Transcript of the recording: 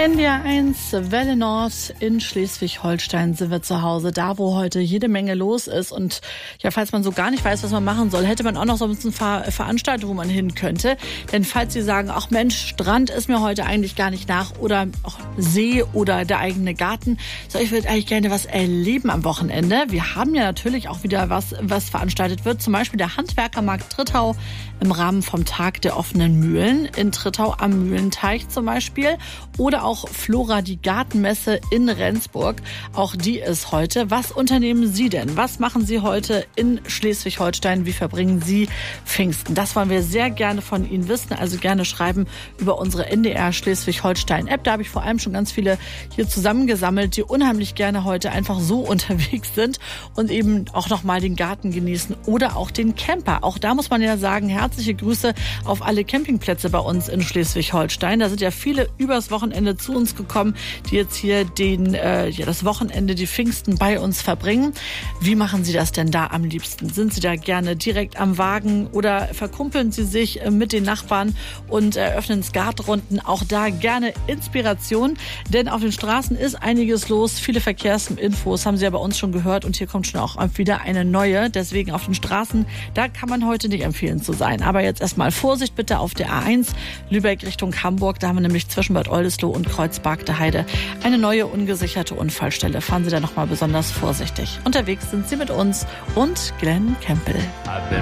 NDR1 Welle Nord in Schleswig-Holstein sind wir zu Hause, da wo heute jede Menge los ist. Und ja, falls man so gar nicht weiß, was man machen soll, hätte man auch noch so ein bisschen Veranstaltung, wo man hin könnte. Denn falls Sie sagen, ach Mensch, Strand ist mir heute eigentlich gar nicht nach oder auch See oder der eigene Garten, so ich würde eigentlich gerne was erleben am Wochenende. Wir haben ja natürlich auch wieder was veranstaltet wird, zum Beispiel der Handwerkermarkt Trittau im Rahmen vom Tag der offenen Mühlen in Trittau am Mühlenteich zum Beispiel. Oder auch Flora, die Gartenmesse in Rendsburg. Auch die ist heute. Was unternehmen Sie denn? Was machen Sie heute in Schleswig-Holstein? Wie verbringen Sie Pfingsten? Das wollen wir sehr gerne von Ihnen wissen. Also gerne schreiben über unsere NDR Schleswig-Holstein-App. Da habe ich vor allem schon ganz viele hier zusammengesammelt, die unheimlich gerne heute einfach so unterwegs sind und eben auch nochmal den Garten genießen oder auch den Camper. Auch da muss man ja sagen, herzliche Grüße auf alle Campingplätze bei uns in Schleswig-Holstein. Da sind ja viele übers Wochenende zu uns gekommen, die jetzt hier das Wochenende, die Pfingsten bei uns verbringen. Wie machen Sie das denn da am liebsten? Sind Sie da gerne direkt am Wagen oder verkumpeln Sie sich mit den Nachbarn und eröffnen Skatrunden? Auch da gerne Inspiration, denn auf den Straßen ist einiges los. Viele Verkehrsinfos haben Sie ja bei uns schon gehört und hier kommt schon auch wieder eine neue. Deswegen auf den Straßen, da kann man heute nicht empfehlen zu sein. Aber jetzt erstmal Vorsicht bitte auf der A1 Lübeck Richtung Hamburg. Da haben wir nämlich zwischen Bad Oldesloe und Kreuzberg-der-Heide eine neue ungesicherte Unfallstelle. Fahren Sie da nochmal besonders vorsichtig. Unterwegs sind Sie mit uns und Glenn Campbell.